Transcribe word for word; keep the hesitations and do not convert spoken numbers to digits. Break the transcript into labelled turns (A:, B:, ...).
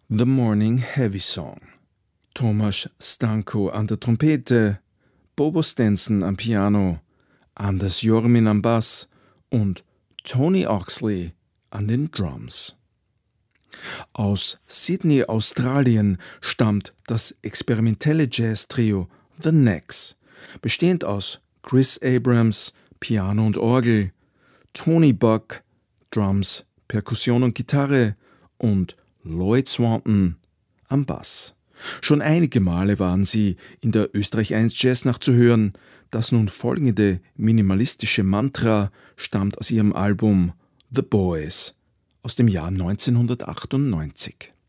A: The Morning Heavy Song. Tomasz Stanko an der Trompete, Bobo Stenson am Piano, Anders Jormin am Bass und Tony Oxley an den Drums. Aus Sydney, Australien, stammt das experimentelle Jazz-Trio The Knacks, bestehend aus Chris Abrams, Piano und Orgel, Tony Buck, Drums, Perkussion und Gitarre und Lloyd Swanton am Bass. Schon einige Male waren sie in der Österreich eins Jazznacht zu hören. Das nun folgende minimalistische Mantra stammt aus ihrem Album The Boys aus dem Jahr neunzehnhundertachtundneunzig.